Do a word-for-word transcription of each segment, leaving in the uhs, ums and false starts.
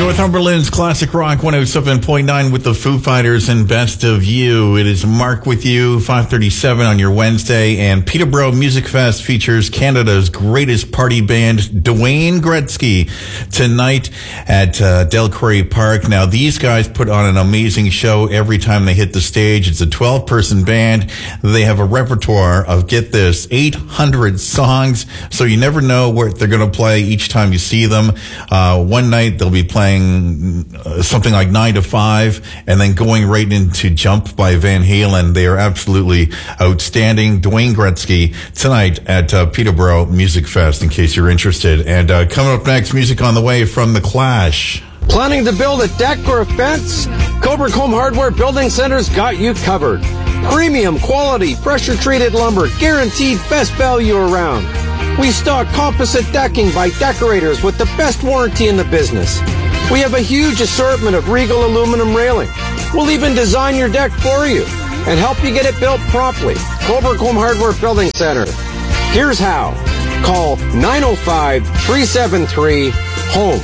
Northumberland's Classic Rock one oh seven point nine with the Foo Fighters and Best of You. It is Mark with you, five thirty-seven on your Wednesday, and Peterborough Music Fest features Canada's greatest party band, Dwayne Gretzky, tonight at uh, Delcroix Park. Now, these guys put on an amazing show every time they hit the stage. It's a twelve-person band. They have a repertoire of, get this, eight hundred songs, so you never know what they're going to play each time you see them. Uh, one night, they'll be playing uh, something like nine to five, and then going right into Jump by Van Halen. They are absolutely outstanding. Dwayne Gretzky tonight at uh, Peterborough Music Fest, in case you're interested. And uh, coming up next, music on the way from The Clash. Planning to build a deck or a fence? Coburg Home Hardware Building Center's got you covered. Premium quality, pressure-treated lumber, guaranteed best value around. We stock composite decking by Decorators with the best warranty in the business. We have a huge assortment of Regal aluminum railing. We'll even design your deck for you and help you get it built promptly. Coburg Home Hardware Building Center. Here's how. Call nine oh five, three seven three, HOME.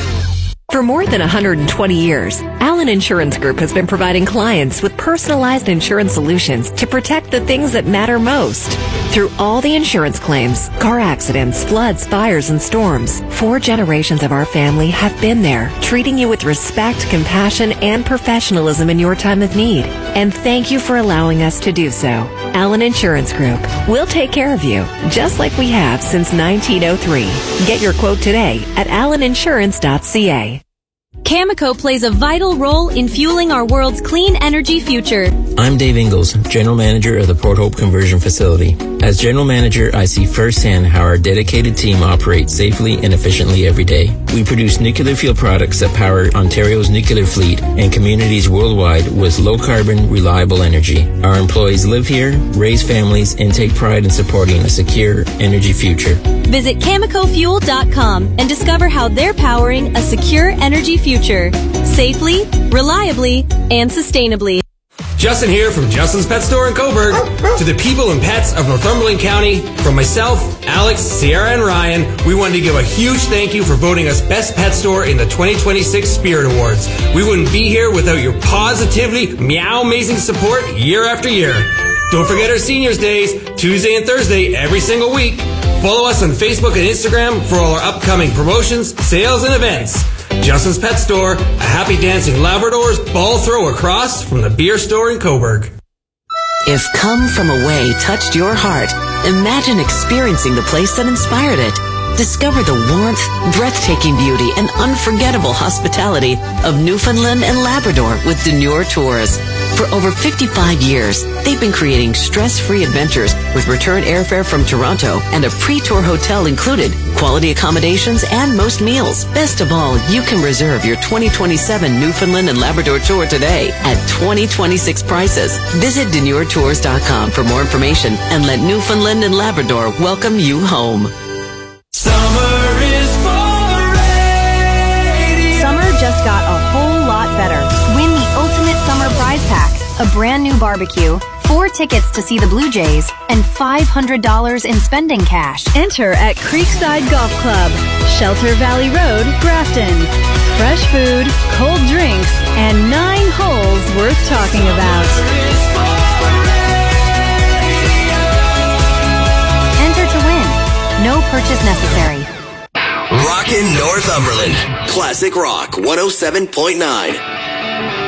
For more than one hundred twenty years, Allen Insurance Group has been providing clients with personalized insurance solutions to protect the things that matter most. Through all the insurance claims, car accidents, floods, fires, and storms, four generations of our family have been there, treating you with respect, compassion, and professionalism in your time of need. And thank you for allowing us to do so. Allen Insurance Group. We'll take care of you, just like we have since nineteen oh three. Get your quote today at allen insurance dot c a. Cameco plays a vital role in fueling our world's clean energy future. I'm Dave Ingalls, General Manager of the Port Hope Conversion Facility. As General Manager, I see firsthand how our dedicated team operates safely and efficiently every day. We produce nuclear fuel products that power Ontario's nuclear fleet and communities worldwide with low-carbon, reliable energy. Our employees live here, raise families, and take pride in supporting a secure energy future. Visit Cameco Fuel dot com and discover how they're powering a secure energy future, safely, reliably, and sustainably. Justin here from Justin's Pet Store in Coburg. To the people and pets of Northumberland County, from myself, Alex, Sierra, and Ryan, we wanted to give a huge thank you for voting us Best Pet Store in the twenty twenty-six Spirit Awards. We wouldn't be here without your positively meow amazing support year after year. Don't forget our Seniors Days, Tuesday and Thursday every single week. Follow us on Facebook and Instagram for all our upcoming promotions, sales, and events. Justin's Pet Store, a happy dancing Labrador's ball throw across from the beer store in Coburg. If Come From Away touched your heart, imagine experiencing the place that inspired it. Discover the warmth, breathtaking beauty, and unforgettable hospitality of Newfoundland and Labrador with Denure Tours. For over fifty-five years, they've been creating stress-free adventures with return airfare from Toronto and a pre-tour hotel included, quality accommodations, and most meals. Best of all, you can reserve your twenty twenty-seven Newfoundland and Labrador tour today at twenty twenty-six prices. Visit Denure Tours dot com for more information and let Newfoundland and Labrador welcome you home. Summer is for radio. Summer just got a whole lot better. Win the ultimate summer prize pack, a brand new barbecue, four tickets to see the Blue Jays, and five hundred dollars in spending cash. Enter at Creekside Golf Club, Shelter Valley Road, Grafton. Fresh food, cold drinks, and nine holes worth talking about. Enter to win. No purchase necessary. Rockin' Northumberland. Classic Rock one oh seven point nine.